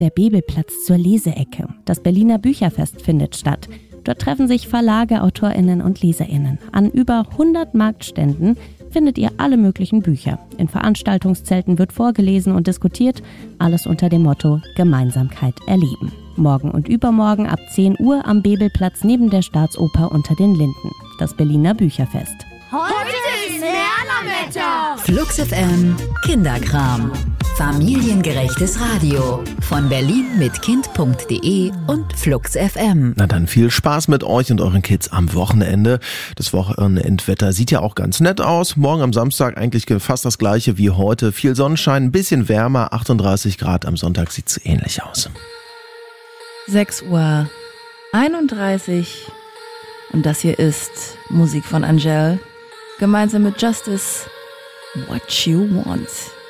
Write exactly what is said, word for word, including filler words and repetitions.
Der Bebelplatz zur Leseecke. Das Berliner Bücherfest findet statt. Dort treffen sich Verlage, AutorInnen und LeserInnen. An über hundert Marktständen findet ihr alle möglichen Bücher. In Veranstaltungszelten wird vorgelesen und diskutiert. Alles unter dem Motto Gemeinsamkeit erleben. Morgen und übermorgen ab zehn Uhr am Bebelplatz neben der Staatsoper unter den Linden. Das Berliner Bücherfest. Heute ist Lernerwetter! Flux F M Kinderkram. Familiengerechtes Radio von berlin mit kind punkt de und Flux F M. Na dann viel Spaß mit euch und euren Kids am Wochenende. Das Wochenendwetter sieht ja auch ganz nett aus. Morgen am Samstag eigentlich fast das gleiche wie heute. Viel Sonnenschein, ein bisschen wärmer, achtunddreißig Grad. Am Sonntag sieht es ähnlich aus. sechs Uhr einunddreißig und das hier ist Musik von Angèle gemeinsam mit Justice. What You Want.